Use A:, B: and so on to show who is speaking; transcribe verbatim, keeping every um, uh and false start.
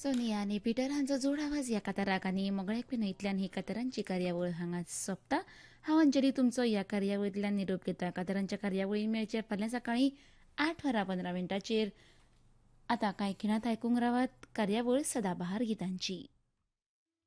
A: सोनिया आणि पिटर हांचो जोड आवाज ह्या काताराक आनी मोगळ्याक पिनयतल्यान ही कातारांची कार्यावळ हांगा सोंपता. हांव अंजली तुमचो ह्या कार्यावळींतल्यान निरोप घेता. कातारांच्या कार्यावळीन मेळचे फाल्यां सकाळीं आठ वरां पंदरा मिनटांचेर. आतां कांय खिणात आयकूंक रावात कार्यावळ सदाबहार गितांची.